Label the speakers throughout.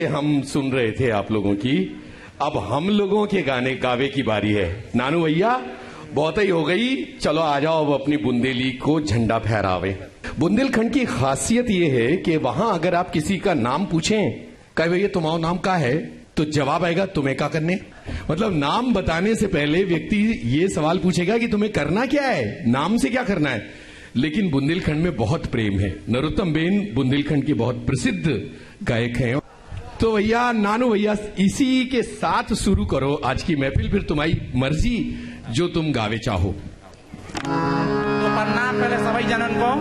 Speaker 1: हम सुन रहे थे आप लोगों की, अब हम लोगों के गाने गावे की बारी है। नानू भैया बहुत ही हो गई, चलो आ जाओ अब अपनी बुंदेली को झंडा फहरावे। बुंदेलखंड की खासियत यह है कि वहां अगर आप किसी का नाम पूछें, कहे भैया तुम्हारा नाम क्या है, तो जवाब आएगा तुम्हें क्या करने। मतलब नाम बताने से पहले व्यक्ति ये सवाल पूछेगा कि तुम्हें करना क्या है, नाम से क्या करना है। लेकिन बुंदेलखंड में बहुत प्रेम है। नरोत्तम बेन बुंदेलखंड की बहुत प्रसिद्ध गायक हैं। तो भैया नानू भैया इसी के साथ शुरू करो आज की महफिल, फिर तुम्हारी मर्जी जो तुम गावे चाहो।
Speaker 2: तो प्रणाम पहले सभी जनन को।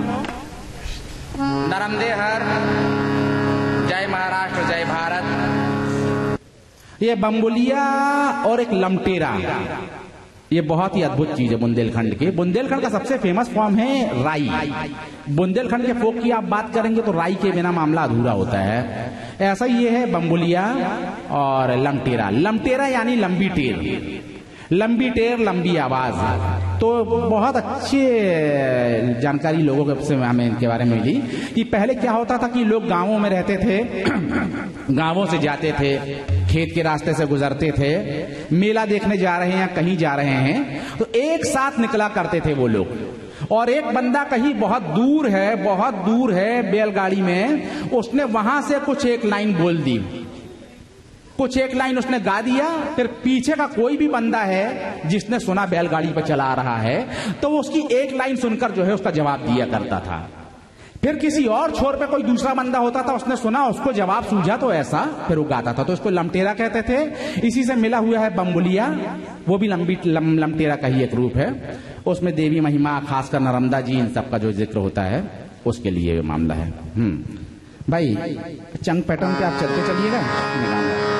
Speaker 2: नरमदे हर, जय महाराष्ट्र, जय भारत। ये बम्बुलिया और एक लमटेरा, ये बहुत ही अद्भुत चीज है बुंदेलखंड के। बुंदेलखंड का सबसे फेमस फॉर्म है राई। बुंदेलखंड के फोक की आप बात करेंगे तो राई के बिना मामला अधूरा होता है। ऐसा ये है बम्बुलिया और लमटेरा। लमटेरा यानी लंबी टेर, लंबी टेर लंबी आवाज। तो बहुत अच्छी जानकारी लोगों से हमें इनके बारे में मिली कि पहले क्या होता था कि लोग गांवों में रहते थे, गांवों से जाते थे, खेत के रास्ते से गुजरते थे, मेला देखने जा रहे हैं या कहीं जा रहे हैं, तो एक साथ निकला करते थे वो लोग। और एक बंदा कहीं बहुत दूर है बैलगाड़ी में, उसने वहां से कुछ एक लाइन बोल दी, कुछ एक लाइन उसने गा दिया। फिर पीछे का कोई भी बंदा है जिसने सुना बैलगाड़ी पर चला रहा है, तो वो उसकी एक लाइन सुनकर जो है उसका जवाब दिया करता था। फिर किसी और छोर पे कोई दूसरा बंदा होता था, उसने सुना, उसको जवाब सूझा तो ऐसा, फिर वो गाता था। तो उसको लमटेरा कहते थे। इसी से मिला हुआ है बम्बुलिया, वो भी लमटेरा का ही एक रूप है। उसमें देवी महिमा, खासकर नर्मदा जी, इन सब का जो जिक्र होता है उसके लिए मामला है। भाई चंग पैटर्न पे आप चलते चलिएगा।